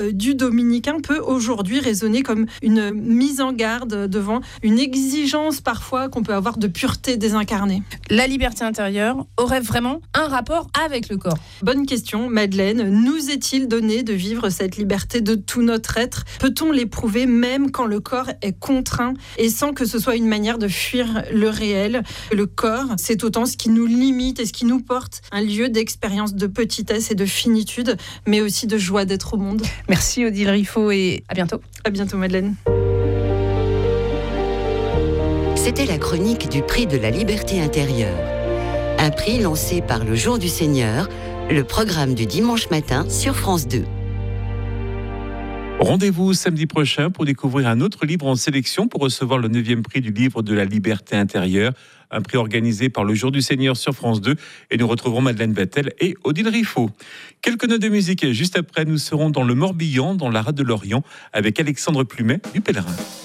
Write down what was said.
du dominicain peut aujourd'hui résonner comme une mise en garde devant une exigence parfois qu'on peut avoir de pureté désincarnée. La liberté intérieure aurait vraiment un rapport avec le corps? Bonne question, Madeleine. Nous est-il donné de vivre cette liberté de tout notre être? Peut-on l'éprouver même quand le corps est contraint et sans que ce soit une manière de fuir le réel? Le corps, c'est autant ce qui nous limite et ce qui nous porte, un lieu d'expérience de petitesse et de finitude, mais aussi de joie d'être au monde. Merci Odile Riffaut et à bientôt. À bientôt, Madeleine. C'était la chronique du prix de la liberté intérieure. Un prix lancé par le Jour du Seigneur, le programme du dimanche matin sur France 2. Rendez-vous samedi prochain pour découvrir un autre livre en sélection pour recevoir le 9e prix du livre de la liberté intérieure, un prix organisé par le Jour du Seigneur sur France 2. Et nous retrouverons Madeleine Vatel et Odile Riffaut. Quelques notes de musique. Juste après, nous serons dans le Morbihan, dans la rade de l'Orient, avec Alexandre Plumet du Pèlerin.